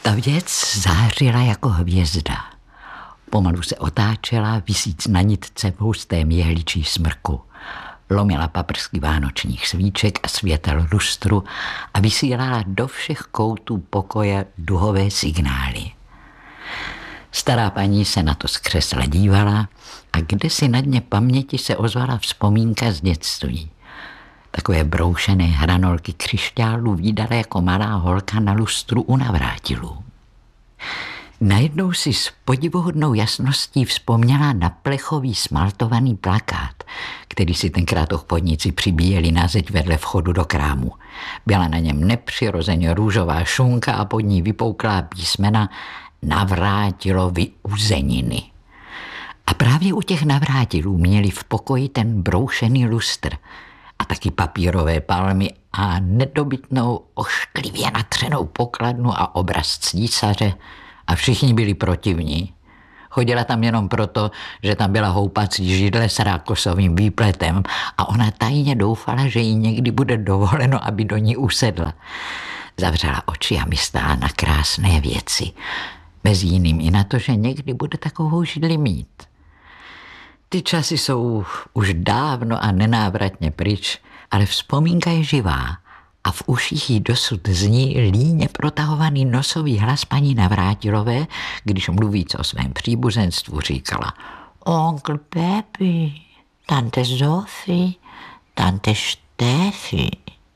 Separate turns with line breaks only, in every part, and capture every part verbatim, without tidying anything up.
Ta věc zářila jako hvězda. Pomalu se otáčela, visíc na nitce v hustém jehličí smrku. Lomila paprsky vánočních svíček a světel lustru a vysílala do všech koutů pokoje duhové signály. Stará paní se na to z křesla dívala a kdesi na dně paměti se ozvala vzpomínka z dětství. Takové broušené hranolky křišťálu vídala jako malá holka na lustru u navrátilů. Najednou si s podivuhodnou jasností vzpomněla na plechový smaltovaný plakát, který si tenkrát obchodníci přibíjeli na zeď vedle vchodu do krámu. Byla na něm nepřirozeně růžová šunka a pod ní vypouklá písmena Navrátilovi uzeniny. A právě u těch navrátilů měli v pokoji ten broušený lustr a taky papírové palmy a nedobytnou ošklivě natřenou pokladnu a obraz císaře. A všichni byli protivní. Chodila tam jenom proto, že tam byla houpací židle s rákosovým výpletem a ona tajně doufala, že jí někdy bude dovoleno, aby do ní usedla. Zavřela oči a myslela na krásné věci. Mezi jiným i na to, že někdy bude takovou židli mít. Ty časy jsou už dávno a nenávratně pryč, ale vzpomínka je živá. A v uších jí dosud zní líně protahovaný nosový hlas paní Navrátilové, když mluvíc o svém příbuzenstvu říkala: Onkl Pepi, tante Zofy, tante Štéfy.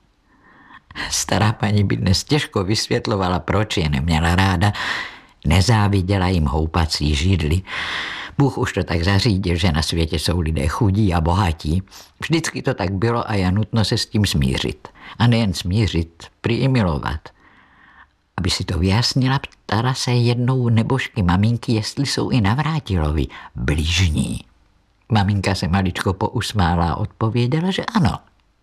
Stará paní by dnes těžko vysvětlovala, proč je neměla ráda. Nezáviděla jim houpací židli. Bůh už to tak zařídil, že na světě jsou lidé chudí a bohatí. Vždycky to tak bylo a je nutno se s tím smířit. A nejen smířit, prý i milovat. Aby si to vyjasnila, ptala se jednou nebožky maminky, jestli jsou i Navrátilovi bližní. Maminka se maličko pousmála a odpověděla, že ano.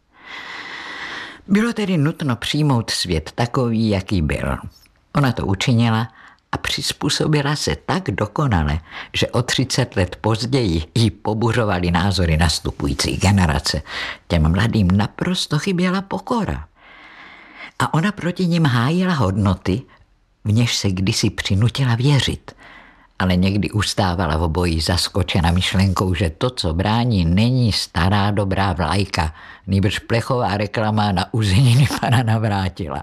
Bylo tedy nutno přijmout svět takový, jaký byl. Ona to učinila a přizpůsobila se tak dokonale, že o třicet let později jí pobuřovaly názory nastupující generace. Těm mladým naprosto chyběla pokora. A ona proti nim hájila hodnoty, v něž se kdysi přinutila věřit. Ale někdy ustávala v obojí zaskočena myšlenkou, že to, co brání, není stará dobrá vlajka, nýbrž plechová reklama na uzeniny pana Navrátila.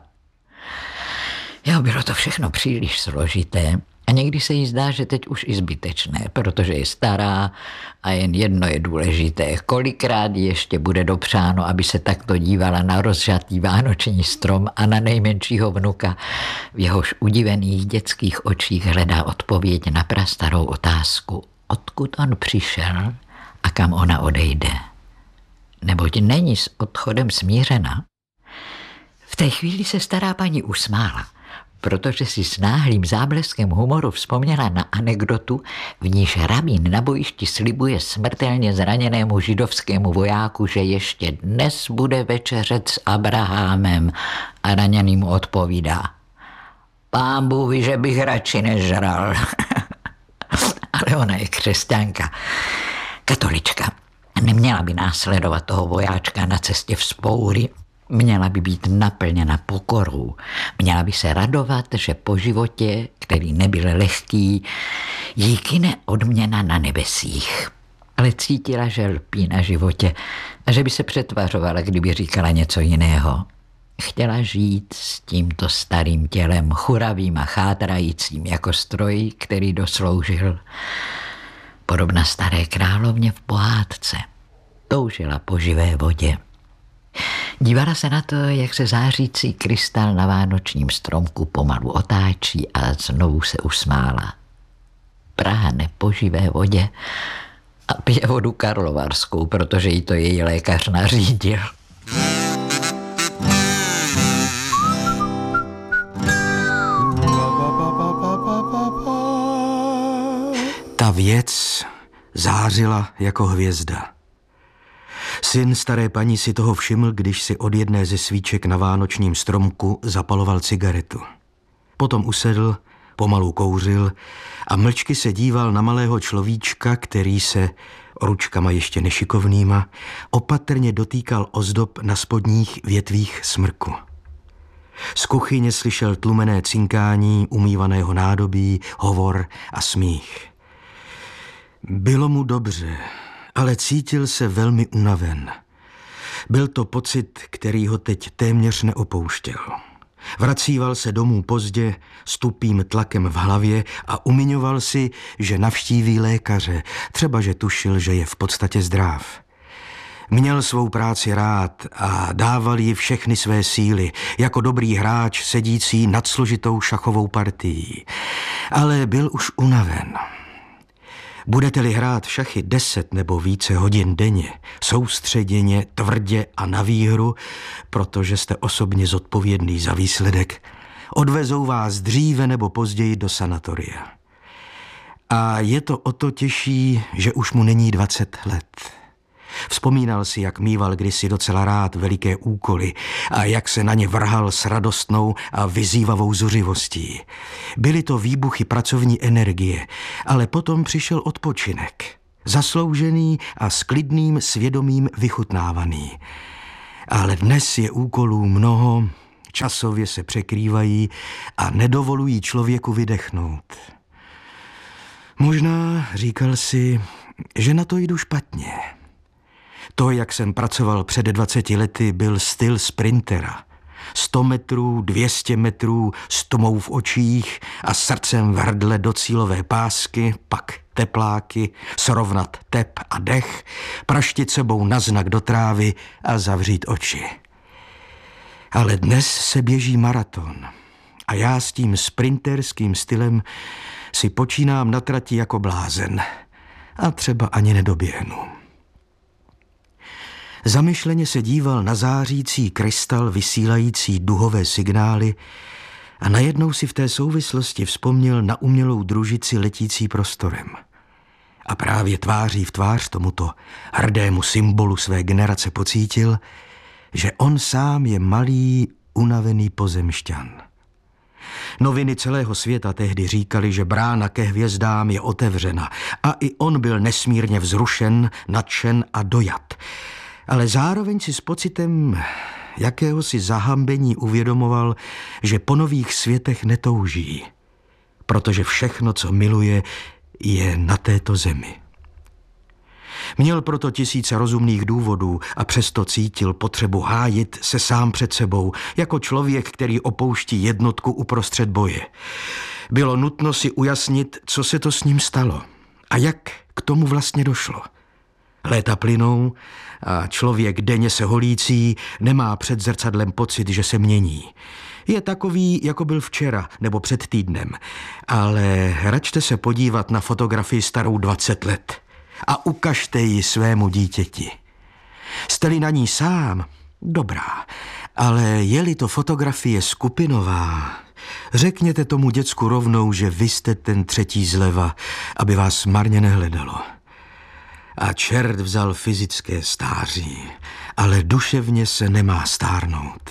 Jo, bylo to všechno příliš složité a někdy se jí zdá, že teď už i zbytečné, protože je stará a jen jedno je důležité. Kolikrát ještě bude dopřáno, aby se takto dívala na rozžatý vánoční strom a na nejmenšího vnuka, v jehož udivených dětských očích hledá odpověď na prastarou otázku, odkud on přišel a kam ona odejde. Neboť není s odchodem smířena. V té chvíli se stará paní usmála, protože si s náhlým zábleskem humoru vzpomněla na anekdotu, v níž rabín na bojišti slibuje smrtelně zraněnému židovskému vojáku, že ještě dnes bude večeřet s Abrahamem, a raněný mu odpovídá: Pán Bůh ví, že bych radši nežral. Ale ona je křesťanka, katolička. Neměla by následovat toho vojáčka na cestě vzpoury. Měla by být naplněna pokorou. Měla by se radovat, že po životě, který nebyl lehký, jí kyne odměna na nebesích. Ale cítila, že lpí na životě a že by se přetvařovala, kdyby říkala něco jiného. Chtěla žít s tímto starým tělem, churavým a chátrajícím jako stroj, který dosloužil. Podobna staré královně v pohádce. Toužila po živé vodě. Dívala se na to, jak se zářící krystal na vánočním stromku pomalu otáčí a znovu se usmála. Práhne po živé vodě a pije vodu karlovarskou, protože jí to její lékař nařídil.
Ta věc zářila jako hvězda. Syn staré paní si toho všiml, když si od jedné ze svíček na vánočním stromku zapaloval cigaretu. Potom usedl, pomalu kouřil a mlčky se díval na malého človíčka, který se, ručkama ještě nešikovnýma, opatrně dotýkal ozdob na spodních větvích smrku. Z kuchyně slyšel tlumené cinkání umývaného nádobí, hovor a smích. Bylo mu dobře, ale cítil se velmi unaven. Byl to pocit, který ho teď téměř neopouštěl. Vracíval se domů pozdě s tupým tlakem v hlavě a umiňoval si, že navštíví lékaře, třeba že tušil, že je v podstatě zdrav. Měl svou práci rád a dával jí všechny své síly, jako dobrý hráč sedící nad složitou šachovou partií. Ale byl už unaven. Budete-li hrát šachy deset nebo více hodin denně, soustředěně, tvrdě a na výhru, protože jste osobně zodpovědný za výsledek, odvezou vás dříve nebo později do sanatoria. A je to o to těžší, že už mu není dvacet let. Vzpomínal si, jak mýval kdysi docela rád veliké úkoly a jak se na ně vrhal s radostnou a vyzývavou zuřivostí. Byly to výbuchy pracovní energie, ale potom přišel odpočinek. Zasloužený a s klidným svědomím vychutnávaný. Ale dnes je úkolů mnoho, časově se překrývají a nedovolují člověku vydechnout. Možná, říkal si, že na to jdu špatně. To, jak jsem pracoval před dvaceti lety, byl styl sprintera. Sto metrů, dvě stě metrů, s tmou v očích a srdcem v hrdle do cílové pásky, pak tepláky, srovnat tep a dech, praštit sebou na znak do trávy a zavřít oči. Ale dnes se běží maraton a já s tím sprinterským stylem si počínám na trati jako blázen a třeba ani nedoběhnu. Zamyšleně se díval na zářící krystal vysílající duhové signály a najednou si v té souvislosti vzpomněl na umělou družici letící prostorem. A právě tváří v tvář tomuto hrdému symbolu své generace pocítil, že on sám je malý, unavený pozemšťan. Noviny celého světa tehdy říkali, že brána ke hvězdám je otevřena a i on byl nesmírně vzrušen, nadšen a dojat. Ale zároveň si s pocitem jakéhosi zahambení uvědomoval, že po nových světech netouží, protože všechno, co miluje, je na této zemi. Měl proto tisíce rozumných důvodů a přesto cítil potřebu hájit se sám před sebou, jako člověk, který opouští jednotku uprostřed boje. Bylo nutno si ujasnit, co se to s ním stalo a jak k tomu vlastně došlo. Léta plynou a člověk denně se holící nemá před zrcadlem pocit, že se mění. Je takový, jako byl včera nebo před týdnem, ale račte se podívat na fotografii starou dvacet let a ukažte ji svému dítěti. Jste-li na ní sám, dobrá, ale je-li to fotografie skupinová, řekněte tomu děcku rovnou, že vy jste ten třetí zleva, aby vás marně nehledalo. A čert vzal fyzické stáří, ale duševně se nemá stárnout.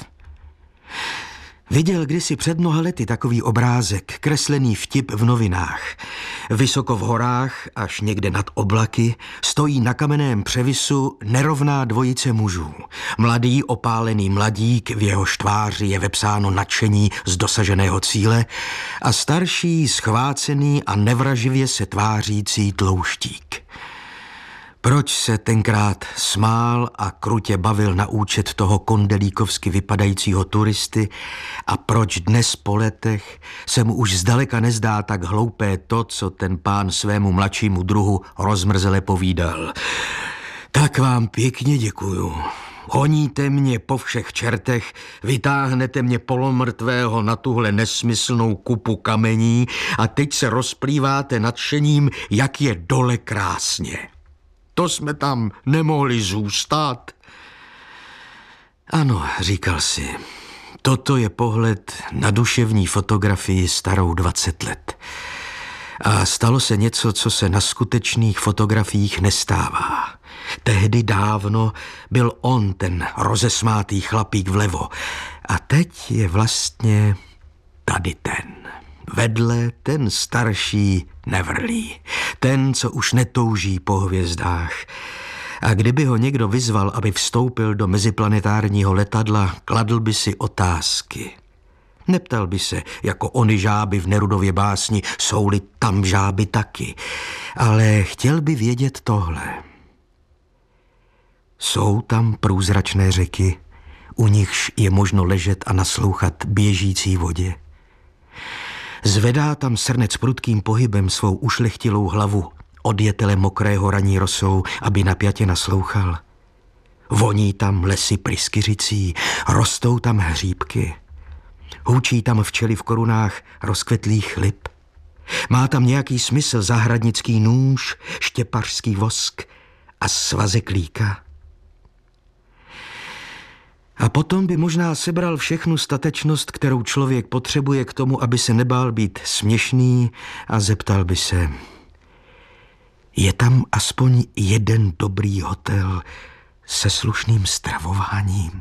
Viděl kdysi před mnoha lety takový obrázek, kreslený vtip v novinách. Vysoko v horách, až někde nad oblaky, stojí na kamenném převisu nerovná dvojice mužů. Mladý opálený mladík, v jehož tváři je vepsáno nadšení z dosaženého cíle, a starší, schvácený a nevraživě se tvářící tlouštík. Proč se tenkrát smál a krutě bavil na účet toho kondelíkovsky vypadajícího turisty a proč dnes po letech se mu už zdaleka nezdá tak hloupé to, co ten pán svému mladšímu druhu rozmrzele povídal. Tak vám pěkně děkuju. Honíte mě po všech čertech, vytáhnete mě polomrtvého na tuhle nesmyslnou kupu kamení a teď se rozplýváte nadšením, jak je dole krásně. To jsme tam nemohli zůstat. Ano, říkal si, toto je pohled na duševní fotografii starou dvacet let. A stalo se něco, co se na skutečných fotografiích nestává. Tehdy dávno byl on ten rozesmátý chlapík vlevo. A teď je vlastně tady ten. Vedle ten starší nevrlý, ten, co už netouží po hvězdách. A kdyby ho někdo vyzval, aby vstoupil do meziplanetárního letadla, kladl by si otázky. Neptal by se, jako ony žáby v Nerudově básni, jsou-li tam žáby taky. Ale chtěl by vědět tohle. Jsou tam průzračné řeky, u nichž je možno ležet a naslouchat běžící vodě. Zvedá tam srnec prudkým pohybem svou ušlechtilou hlavu od jetele mokrého raní rosou, aby napjatě naslouchal. Voní tam lesy pryskyřicí, rostou tam hříbky. Hůčí tam včely v korunách rozkvetlých lip. Má tam nějaký smysl zahradnický nůž, štěpařský vosk a svazek líka. A potom by možná sebral všechnu statečnost, kterou člověk potřebuje k tomu, aby se nebál být směšný, a zeptal by se: je tam aspoň jeden dobrý hotel se slušným stravováním?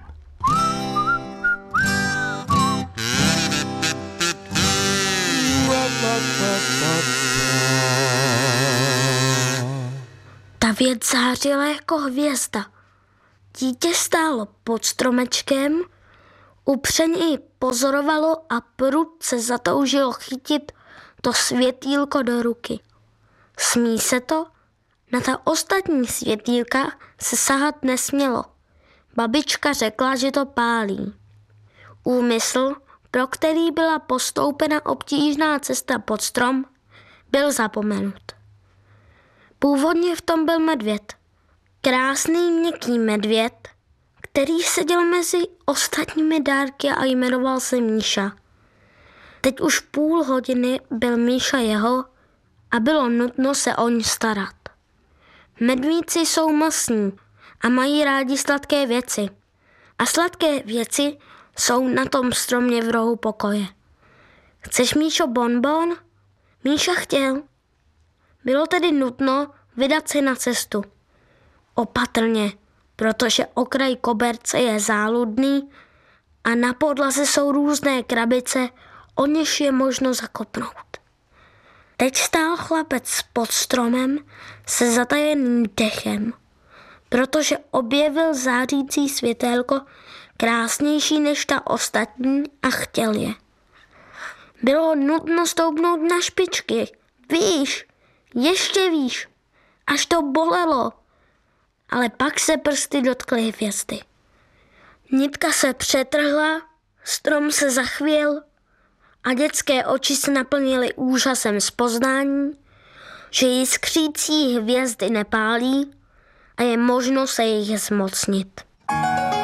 Ta věc zářila jako hvězda. Dítě stálo pod stromečkem, upřeně ji pozorovalo a prudce zatoužilo chytit to světýlko do ruky. Smí se to? Na ta ostatní světýlka se sahat nesmělo. Babička řekla, že to pálí. Úmysl, pro který byla postoupena obtížná cesta pod strom, byl zapomenut. Původně v tom byl medvěd. Krásný měkký medvěd, který seděl mezi ostatními dárky a jmenoval se Míša. Teď už půl hodiny byl Míša jeho a bylo nutno se o ní starat. Medvídci jsou masní a mají rádi sladké věci. A sladké věci jsou na tom stromě v rohu pokoje. Chceš, Míšo, bonbon? Míša chtěl. Bylo tedy nutno vydat se na cestu. Opatrně, protože okraj koberce je záludný a na podlaze jsou různé krabice, o něž je možno zakopnout. Teď stál chlapec pod stromem se zatajeným dechem, protože objevil zářící světélko krásnější než ta ostatní a chtěl je. Bylo nutno stoupnout na špičky, výš, ještě výš, až to bolelo, ale pak se prsty dotkly hvězdy. Nitka se přetrhla, strom se zachvěl a dětské oči se naplnily úžasem z poznání, že jiskřící hvězdy nepálí a je možno se jich zmocnit.